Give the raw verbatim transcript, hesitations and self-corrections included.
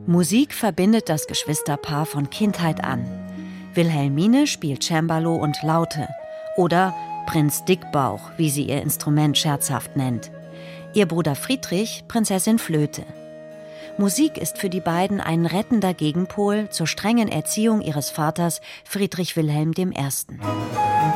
Musik verbindet das Geschwisterpaar von Kindheit an. Wilhelmine spielt Cembalo und Laute oder Prinz Dickbauch, wie sie ihr Instrument scherzhaft nennt. Ihr Bruder Friedrich Prinzessin Flöte. Musik ist für die beiden ein rettender Gegenpol zur strengen Erziehung ihres Vaters Friedrich Wilhelm der Erste.